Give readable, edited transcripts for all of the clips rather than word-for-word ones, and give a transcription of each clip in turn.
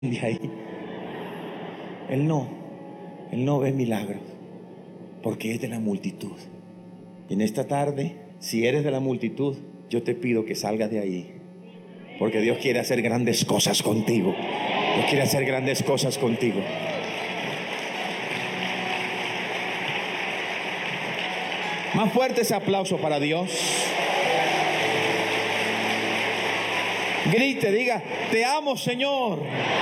de ahí. Él no ve milagros, porque es de la multitud. Y en esta tarde, si eres de la multitud, yo te pido que salgas de ahí, porque Dios quiere hacer grandes cosas contigo. Dios quiere hacer grandes cosas contigo. Más fuerte ese aplauso para Dios. Grite, diga: te amo, Señor.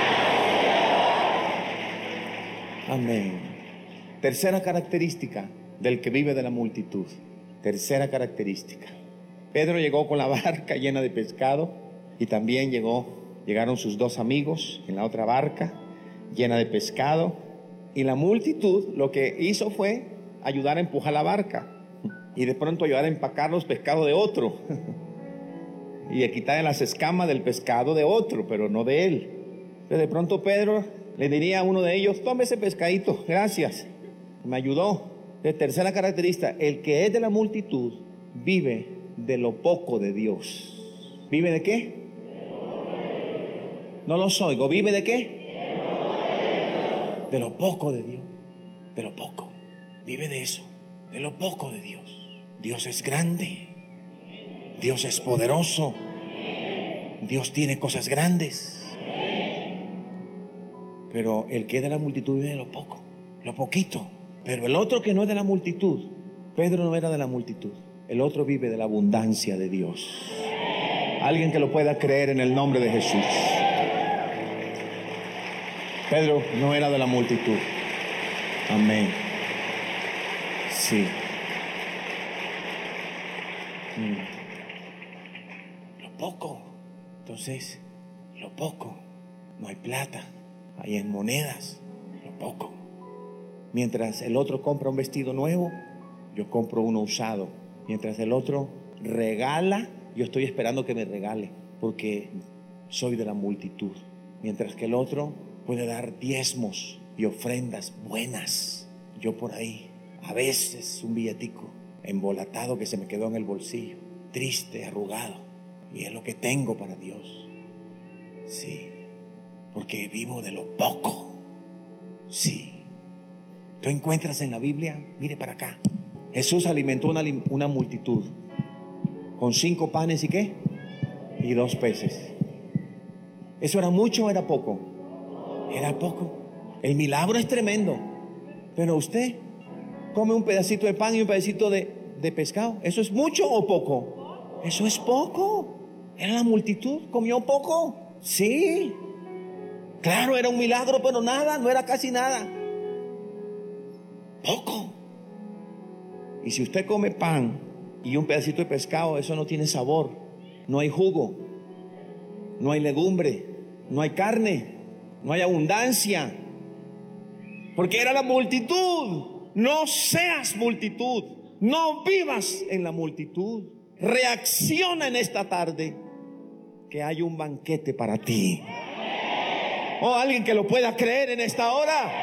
Amén. Tercera característica del que vive de la multitud. Tercera característica. Pedro llegó con la barca llena de pescado, y también llegaron sus dos amigos en la otra barca llena de pescado, y la multitud lo que hizo fue ayudar a empujar la barca, y de pronto ayudar a empacar los pescados de otro y a quitarle las escamas del pescado de otro, pero no de él. Entonces de pronto Pedro le diría a uno de ellos: tome ese pescadito, gracias, me ayudó. De tercera característica, el que es de la multitud vive de lo poco de Dios. ¿Vive de qué? No los oigo. ¿Vive de qué? De lo poco de Dios. De lo poco. Vive de eso, de lo poco de Dios. Dios es grande. Dios es poderoso. Dios tiene cosas grandes. Pero el que es de la multitud vive de lo poco, lo poquito. Pero el otro que no es de la multitud, Pedro no era de la multitud, el otro vive de la abundancia de Dios. Alguien que lo pueda creer en el nombre de Jesús. Pedro no era de la multitud. Amén. Sí. Lo poco. Entonces, lo poco. No hay plata, hay en monedas. Lo poco. Mientras el otro compra un vestido nuevo, yo compro uno usado. Mientras el otro regala, yo estoy esperando que me regale, porque soy de la multitud. Mientras que el otro puede dar diezmos y ofrendas buenas, yo por ahí, a veces un billetico embolatado que se me quedó en el bolsillo, triste, arrugado, y es lo que tengo para Dios. Sí, porque vivo de lo poco. Sí. Tú encuentras en la Biblia, mire para acá, Jesús alimentó una multitud con 5 panes y ¿qué? Y 2 peces. ¿Eso era mucho o era poco? Era poco. El milagro es tremendo, pero usted come un pedacito de pan y un pedacito de pescado. ¿Eso es mucho o poco? Eso es poco. Era la multitud, comió poco. Sí, claro, era un milagro, pero nada, no era casi nada. Poco. Y si usted come pan y un pedacito de pescado, eso no tiene sabor, no hay jugo, no hay legumbre, no hay carne, no hay abundancia, porque era la multitud. No seas multitud, no vivas en la multitud. Reacciona en esta tarde, que hay un banquete para ti. O alguien que lo pueda creer en esta hora.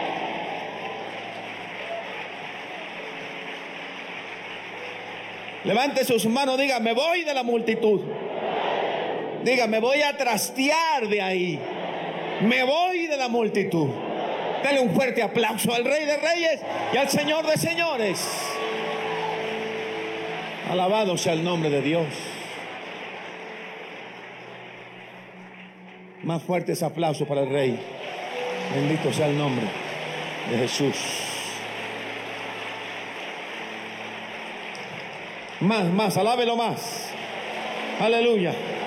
Levante sus manos, diga: me voy de la multitud. Diga: me voy a trastear de ahí. Me voy de la multitud. Dale un fuerte aplauso al Rey de Reyes y al Señor de Señores. Alabado sea el nombre de Dios. Más fuerte ese aplauso para el Rey. Bendito sea el nombre de Jesús. Más, alábelo más. Aleluya.